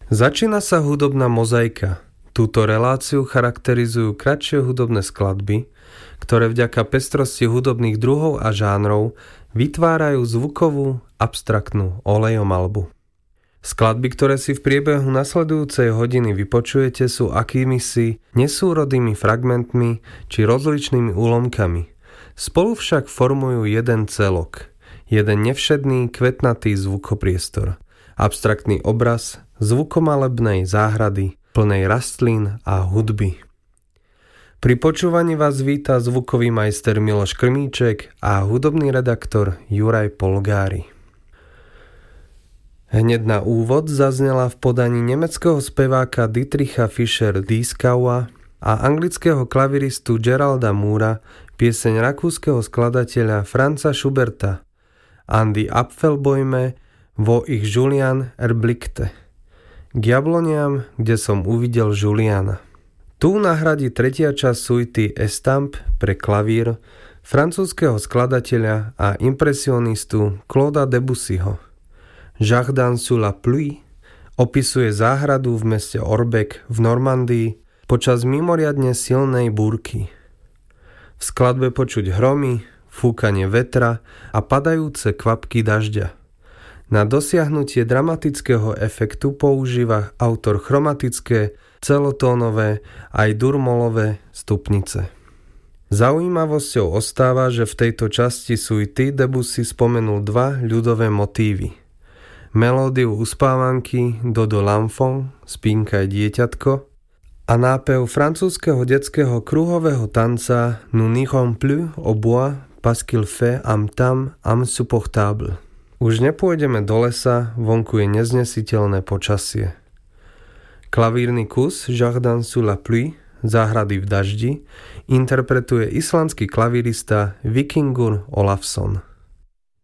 Začína sa hudobná mozaika. Túto reláciu charakterizujú kratšie hudobné skladby, ktoré vďaka pestrosti hudobných druhov a žánrov vytvárajú zvukovú, abstraktnú olejomalbu. Skladby, ktoré si v priebehu nasledujúcej hodiny vypočujete, sú akýmisi nesúrodými fragmentmi či rozličnými úlomkami. Spolu však formujú jeden celok, jeden nevšedný kvetnatý zvukopriestor, abstraktný obraz zvukomalebnej záhrady plnej rastlín a hudby. Pri počúvaní vás víta zvukový majster Miloš Krmíček a hudobný redaktor Juraj Polgári. Hneď na úvod zaznela v podaní nemeckého speváka Dietricha Fischer-Dieskauer a anglického klaviristu Geralda Moora pieseň rakúskeho skladateľa Franza Schuberta An die Apfelbäume, wo ich Julian erblickte. K jabloniam, kde som uvidel Juliana. Tu nahradí tretia časť suity Estampe pre klavír francúzskeho skladateľa a impresionistu Clauda Debussyho. Jardin sous la pluie opisuje záhradu v meste Orbec v Normandii počas mimoriadne silnej búrky. V skladbe počuť hromy, fúkanie vetra a padajúce kvapky dažďa. Na dosiahnutie dramatického efektu používa autor chromatické, celotónové aj durmolové stupnice. Zaujímavosťou ostáva, že v tejto časti suity Debussy spomenul dva ľudové motívy. Melódiu uspávanky Dodo l'enfant, Spínkaj dieťatko, a nápev francúzskeho detského kruhového tanca Nous n'irons plus au bois parce qu'il fait un temps insupportable. Už nepôjdeme do lesa, vonku je neznesiteľné počasie. Klavírny kus Jardin sous la pluie, záhrady v daždi, interpretuje islandský klavírista Víkingur Ólafsson.